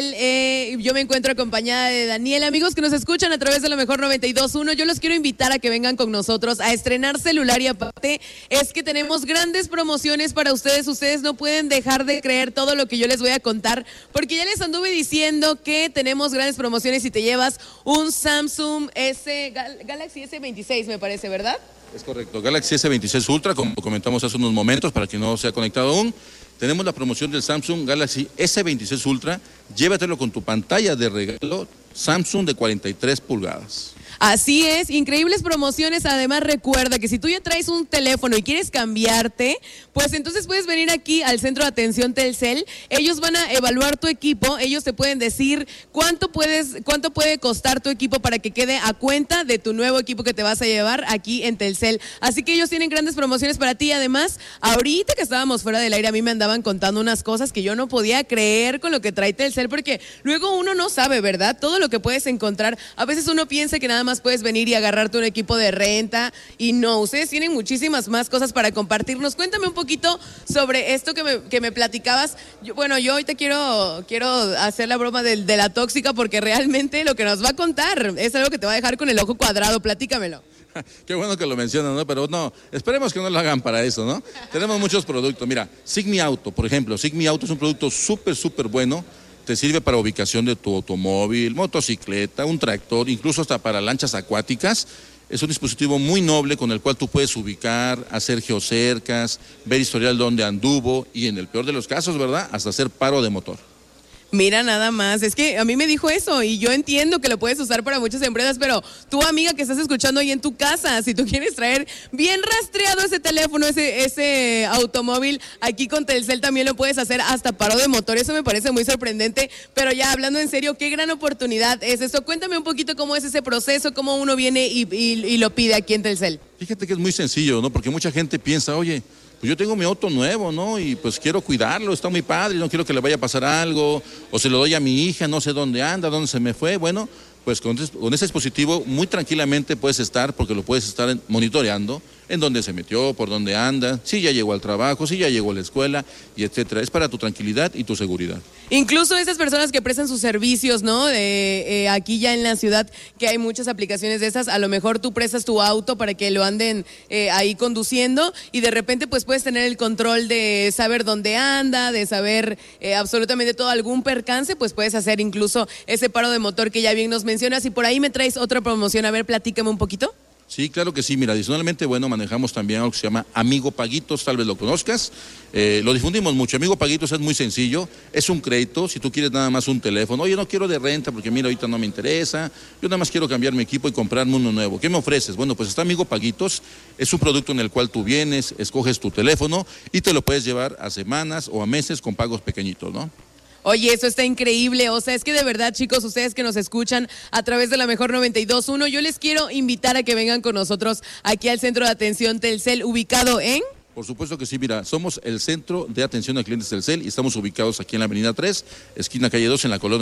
Yo me encuentro acompañada de Daniel. Amigos que nos escuchan a través de la mejor 92.1, yo los quiero invitar a que vengan con nosotros a estrenar celular, y aparte es que tenemos grandes promociones para ustedes. Ustedes no pueden dejar de creer todo lo que yo les voy a contar, porque ya les anduve diciendo que tenemos grandes promociones y te llevas un Samsung Galaxy S26, me parece, ¿verdad? Es correcto, Galaxy S26 Ultra, como comentamos hace unos momentos, para quien no se ha conectado aún. Tenemos la promoción del Samsung Galaxy S26 Ultra, llévatelo con tu pantalla de regalo Samsung de 43 pulgadas. Así es, increíbles promociones. Además, recuerda que si tú ya traes un teléfono y quieres cambiarte, pues entonces puedes venir aquí al centro de atención Telcel. Ellos van a evaluar tu equipo, ellos te pueden decir cuánto puede costar tu equipo para que quede a cuenta de tu nuevo equipo que te vas a llevar aquí en Telcel. Así que ellos tienen grandes promociones para ti. Además, ahorita que estábamos fuera del aire, a mí me andaban contando unas cosas que yo no podía creer con lo que trae Telcel, porque luego uno no sabe, ¿verdad? Todo lo que puedes encontrar. A veces uno piensa que nada más puedes venir y agarrarte un equipo de renta, y no, ustedes tienen muchísimas más cosas para compartirnos. Cuéntame un poquito sobre esto que me platicabas. Yo ahorita quiero hacer la broma de la tóxica, porque realmente lo que nos va a contar es algo que te va a dejar con el ojo cuadrado. Platícamelo. Qué bueno que lo mencionan, ¿no? Pero no, esperemos que no lo hagan para eso, ¿no? Tenemos muchos productos. Mira, Sigmi Auto, por ejemplo. Sigmi Auto es un producto súper bueno. Te sirve para ubicación de tu automóvil, motocicleta, un tractor, incluso hasta para lanchas acuáticas. Es un dispositivo muy noble con el cual tú puedes ubicar, hacer geocercas, ver historial de dónde anduvo y, en el peor de los casos, ¿verdad?, hasta hacer paro de motor. Mira, nada más, es que a mí me dijo eso y yo entiendo que lo puedes usar para muchas empresas, pero tú, amiga, que estás escuchando ahí en tu casa, si tú quieres traer bien rastreado ese teléfono, ese automóvil, aquí con Telcel también lo puedes hacer hasta paro de motor. Eso me parece muy sorprendente, pero ya hablando en serio, qué gran oportunidad es eso. Cuéntame un poquito cómo es ese proceso, cómo uno viene y lo pide aquí en Telcel. Fíjate que es muy sencillo, ¿no? Porque mucha gente piensa, oye, pues yo tengo mi auto nuevo, ¿no? Y pues quiero cuidarlo, está muy padre, no quiero que le vaya a pasar algo, o se lo doy a mi hija, no sé dónde anda, dónde se me fue. Bueno, pues con ese dispositivo muy tranquilamente puedes estar, porque lo puedes estar monitoreando, en dónde se metió, por dónde anda, si ya llegó al trabajo, si ya llegó a la escuela, y etcétera. Es para tu tranquilidad y tu seguridad. Incluso esas personas que prestan sus servicios, ¿no? Aquí ya en la ciudad, que hay muchas aplicaciones de esas, a lo mejor tú prestas tu auto para que lo anden ahí conduciendo, y de repente pues puedes tener el control de saber dónde anda, de saber absolutamente todo, algún percance, pues puedes hacer incluso ese paro de motor que ya bien nos mencionas. Y por ahí me traes otra promoción, a ver, platícame un poquito. Sí, claro que sí. Mira, adicionalmente, manejamos también algo que se llama Amigo Paguitos, tal vez lo conozcas. Lo difundimos mucho. Amigo Paguitos es muy sencillo, es un crédito. Si tú quieres nada más un teléfono, oye, no quiero de renta porque mira, ahorita no me interesa, yo nada más quiero cambiar mi equipo y comprarme uno nuevo. ¿Qué me ofreces? Bueno, pues está Amigo Paguitos, es un producto en el cual tú vienes, escoges tu teléfono y te lo puedes llevar a semanas o a meses con pagos pequeñitos, ¿no? Oye, eso está increíble. O sea, es que de verdad, chicos, ustedes que nos escuchan a través de la mejor 92.1, yo les quiero invitar a que vengan con nosotros aquí al centro de atención Telcel, ubicado en... Por supuesto que sí, mira, somos el centro de atención a clientes Telcel y estamos ubicados aquí en la avenida 3, esquina calle 2, en la colonia